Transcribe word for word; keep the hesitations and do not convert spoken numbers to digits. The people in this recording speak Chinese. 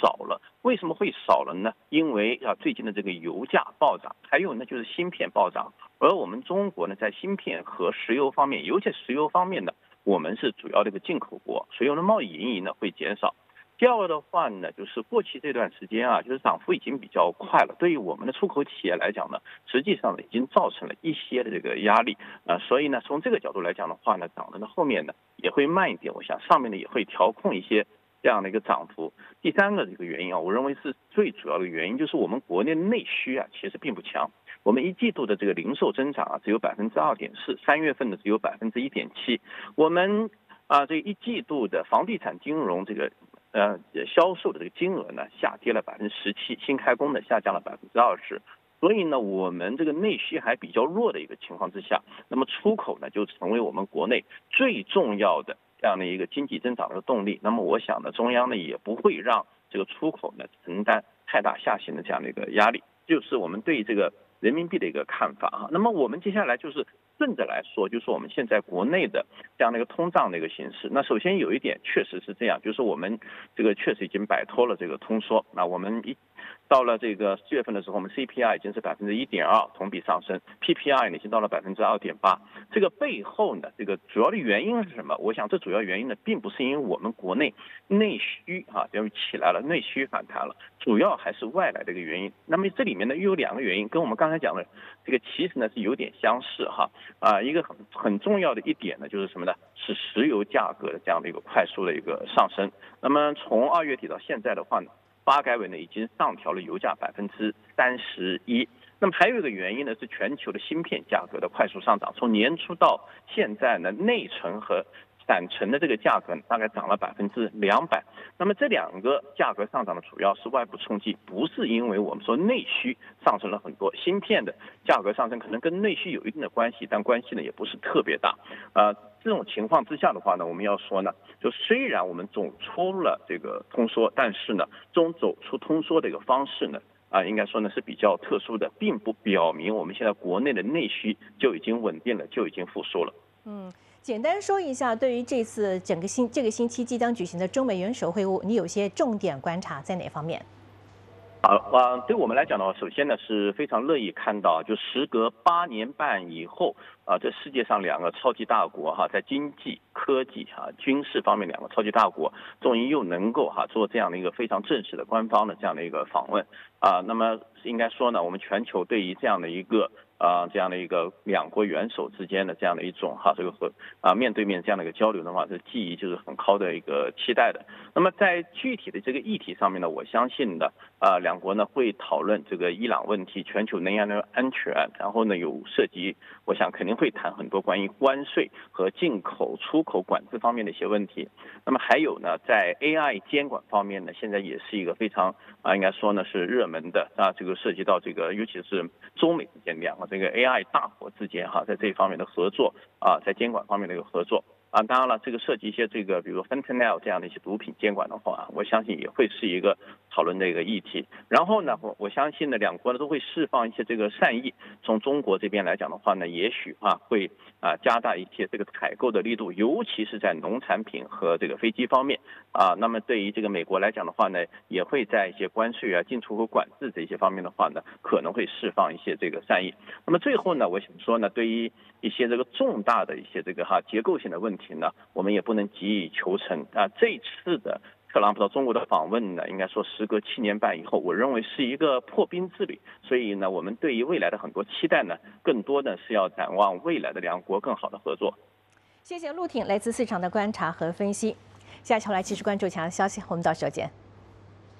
少了。为什么会少了呢？因为啊，最近的这个油价暴涨，还有呢就是芯片暴涨。而我们中国呢，在芯片和石油方面，尤其石油方面呢，我们是主要的一个进口国，石油的贸易盈余呢会减少。第二个的话呢，就是过去这段时间啊，就是涨幅已经比较快了，对于我们的出口企业来讲呢，实际上呢已经造成了一些的这个压力啊、呃，所以呢，从这个角度来讲的话呢，涨的呢后面呢也会慢一点，我想上面呢也会调控一些这样的一个涨幅。第三个这个原因啊，我认为是最主要的原因，就是我们国内的内需啊其实并不强。我们一季度的这个零售增长啊只有百分之二点四，三月份呢只有百分之一点七。我们啊这一季度的房地产金融这个。呃，销售的这个金额呢下跌了百分之十七，新开工呢下降了百分之二十，所以呢，我们这个内需还比较弱的一个情况之下，那么出口呢就成为我们国内最重要的这样的一个经济增长的动力。那么我想呢，中央呢也不会让这个出口呢承担太大下行的这样的一个压力，就是我们对这个人民币的一个看法啊。那么我们接下来就是顺着来说，就是我们现在国内的这样的一个通胀的一个形势。那首先有一点确实是这样，就是我们这个确实已经摆脱了这个通缩。那我们一到了这个四月份的时候，我们 C P I 已经是百分之一点二，同比上升 ，P P I 呢已经到了百分之二点八。这个背后呢，这个主要的原因是什么？我想这主要原因呢，并不是因为我们国内内需啊，因为起来了，内需反弹了，主要还是外来的一个原因。那么这里面呢，又有两个原因，跟我们刚才讲的这个其实呢是有点相似哈。啊，一个很很重要的一点呢，就是什么呢？是石油价格的这样的一个快速的一个上升。那么从二月底到现在的话呢，发改委呢已经上调了油价百分之三十一。那么还有一个原因呢，是全球的芯片价格的快速上涨。从年初到现在呢，内存和散存的这个价格大概涨了百分之两百。那么这两个价格上涨的主要是外部冲击，不是因为我们说内需上升了很多。芯片的价格上升可能跟内需有一定的关系，但关系呢也不是特别大。呃，这种情况之下的话呢，我们要说呢，就虽然我们走出了这个通缩，但是呢，这种走出通缩的一个方式呢。啊，应该说呢是比较特殊的，并不表明我们现在国内的内需就已经稳定了，就已经复苏了。 嗯，简单说一下，对于这次整个星这个星期即将举行的中美元首会晤，你有些重点观察在哪方面？ 好啊，对我们来讲的话，首先呢是非常乐意看到，就时隔八年半以后啊，这世界上两个超级大国哈，在经济、科技哈、军事方面两个超级大国，终于又能够哈做这样的一个非常正式的官方的这样的一个访问啊。那么应该说呢，我们全球对于这样的一个啊这样的一个两国元首之间的这样的一种哈这个和啊面对面这样的一个交流的话，这记忆就是很高的一个期待的。那么在具体的这个议题上面呢，我相信呢啊两国呢会讨论这个伊朗问题、全球能源的安全，然后呢有涉及，我想肯定会谈很多关于关税和进口、出口管制方面的一些问题。那么还有呢，在 A I 监管方面呢，现在也是一个非常啊应该说呢是热门的啊，这个涉及到这个尤其是中美之间两个这个 A I 大国之间哈，在这一方面的合作啊，在监管方面的一个合作。啊，当然了，这个涉及一些这个，比如 fentanyl 这样的一些毒品监管的话，我相信也会是一个讨论的一个议题。然后呢，我我相信呢，两国呢都会释放一些这个善意。从中国这边来讲的话呢，也许啊会啊加大一些这个采购的力度，尤其是在农产品和这个飞机方面啊。那么对于这个美国来讲的话呢，也会在一些关税啊、进出口管制这些方面的话呢，可能会释放一些这个善意。那么最后呢，我想说呢，对于一些这个重大的一些这个哈结构性的问题呢，我们也不能急于求成啊。这次的特朗普到中国的访问呢，应该说时隔七年半以后，我认为是一个破冰之旅。所以呢，我们对于未来的很多期待呢，更多的是要展望未来的两国更好的合作。 谢谢陆挺来自市场的观察和分析。下期来继续关注强消息，我们到时候见。